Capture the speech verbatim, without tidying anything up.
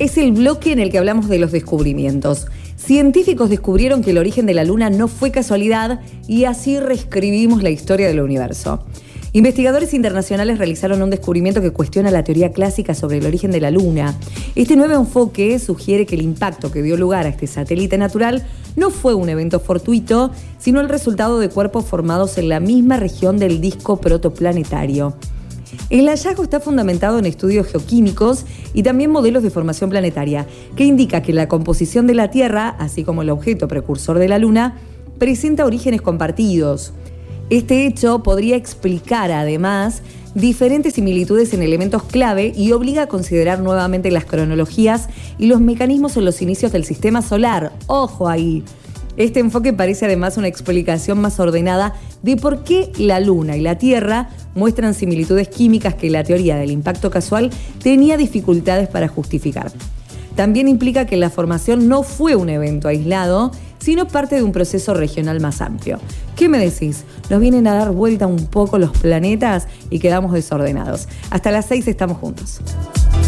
Es el bloque en el que hablamos de los descubrimientos. Científicos descubrieron que el origen de la Luna no fue casualidad y así reescribimos la historia del universo. Investigadores internacionales realizaron un descubrimiento que cuestiona la teoría clásica sobre el origen de la Luna. Este nuevo enfoque sugiere que el impacto que dio lugar a este satélite natural no fue un evento fortuito, sino el resultado de cuerpos formados en la misma región del disco protoplanetario. El hallazgo está fundamentado en estudios geoquímicos y también modelos de formación planetaria, que indica que la composición de la Tierra, así como el objeto precursor de la Luna, presenta orígenes compartidos. Este hecho podría explicar, además, diferentes similitudes en elementos clave y obliga a considerar nuevamente las cronologías y los mecanismos en los inicios del sistema solar. ¡Ojo ahí! Este enfoque parece además una explicación más ordenada de por qué la Luna y la Tierra muestran similitudes químicas que la teoría del impacto casual tenía dificultades para justificar. También implica que la formación no fue un evento aislado, sino parte de un proceso regional más amplio. ¿Qué me decís? ¿Nos vienen a dar vuelta un poco los planetas y quedamos desordenados? Hasta las seis estamos juntos.